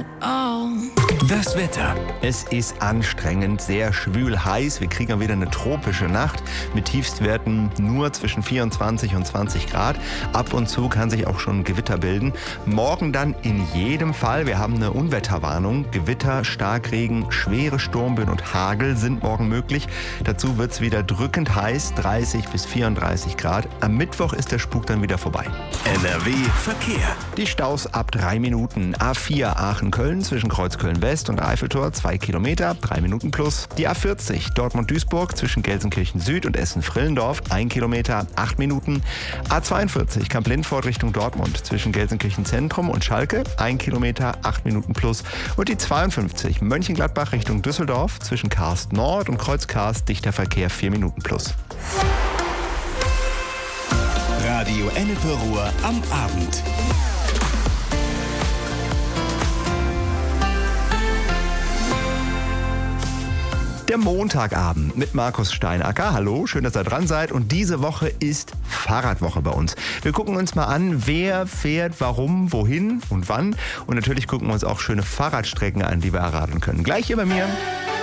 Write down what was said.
at all. Das Wetter. Es ist anstrengend, sehr schwül heiß. Wir kriegen wieder eine tropische Nacht mit Tiefstwerten nur zwischen 24 und 20 Grad. Ab und zu kann sich auch schon Gewitter bilden. Morgen dann in jedem Fall. Wir haben eine Unwetterwarnung. Gewitter, Starkregen, schwere Sturmböen und Hagel sind morgen möglich. Dazu wird es wieder drückend heiß, 30 bis 34 Grad. Am Mittwoch ist der Spuk dann wieder vorbei. NRW Verkehr. Die Staus ab 3 Minuten. A4 Aachen-Köln zwischen Kreuzköln-West und Eiffeltor 2 Kilometer, 3 Minuten plus. Die A40 Dortmund-Duisburg zwischen Gelsenkirchen-Süd und Essen-Frillendorf 1 Kilometer, 8 Minuten. A42 Kamp-Lindfort Richtung Dortmund zwischen Gelsenkirchen-Zentrum und Schalke 1 Kilometer, 8 Minuten plus. Und die 52 Mönchengladbach Richtung Düsseldorf zwischen Karst Nord und Kreuz-Karst dichter Verkehr 4 Minuten plus. Radio Ennepe Ruhr am Abend. Der Montagabend mit Markus Steinacker. Hallo, schön, dass ihr dran seid. Und diese Woche ist Fahrradwoche bei uns. Wir gucken uns mal an, wer fährt, warum, wohin und wann. Und natürlich gucken wir uns auch schöne Fahrradstrecken an, die wir erraten können. Gleich hier bei mir.